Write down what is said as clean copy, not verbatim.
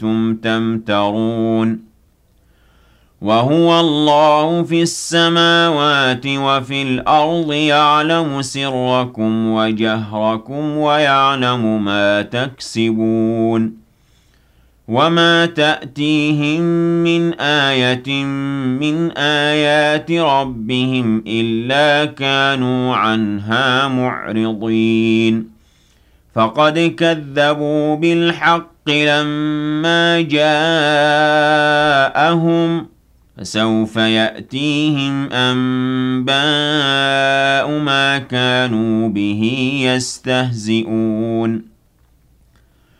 كنتم تمترون وهو الله في السماوات وفي الأرض يعلم سركم وجهركم ويعلم ما تكسبون وما تأتيهم من آية من آيات ربهم إلا كانوا عنها معرضين فقد كذبوا بالحق لما جاءهم فسوف يأتيهم أنباء ما كانوا به يستهزئون